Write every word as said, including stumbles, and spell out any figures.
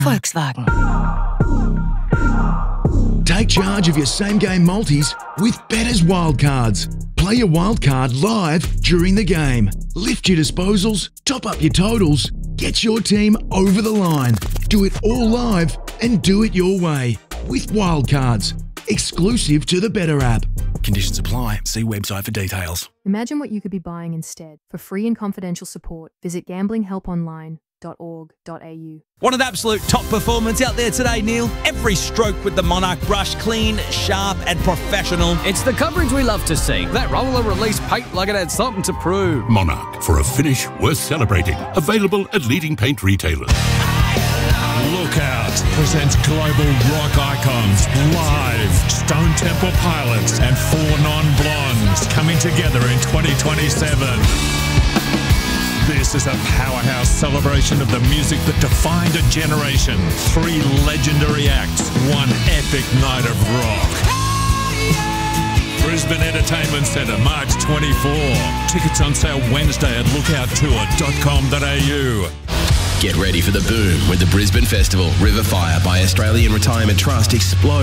Volkswagen. Take charge of your same-game multis with Better's Wildcards. Play your wildcard live during the game. Lift your disposals, top up your totals, get your team over the line. Do it all live and do it your way with Wildcards. Exclusive to the Better app. Conditions apply. See website for details. Imagine what you could be buying instead. For free and confidential support, visit gambling help online dot org dot a u. What an absolute top performance out there today, Neil. Every stroke with the Monarch brush, clean, sharp and professional. It's the coverage we love to see. That roller released paint like it had something to prove. Monarch, for a finish worth celebrating. Available at leading paint retailers. Lookout presents global rock icons live. Stone Temple Pilots and Four Non-Blondes coming together in twenty twenty-seven. This is a powerhouse celebration of the music that defined a generation. Three legendary acts, one epic night of rock. Brisbane Entertainment Centre, March twenty-fourth. Tickets on sale Wednesday at lookout tour dot com dot a u. Get ready for the boom with the Brisbane Festival. River Fire by Australian Retirement Trust explodes.